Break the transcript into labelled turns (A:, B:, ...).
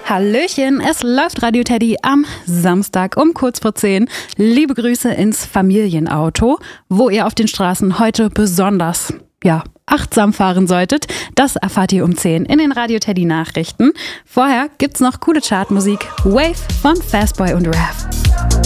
A: Hallöchen, es läuft Radio Teddy am Samstag um kurz vor 10. Liebe Grüße ins Familienauto, wo ihr auf den Straßen heute besonders, achtsam fahren solltet. Das erfahrt ihr um 10 in den Radio Teddy Nachrichten. Vorher gibt's noch coole Chartmusik. Wave von Fastboy und Raph.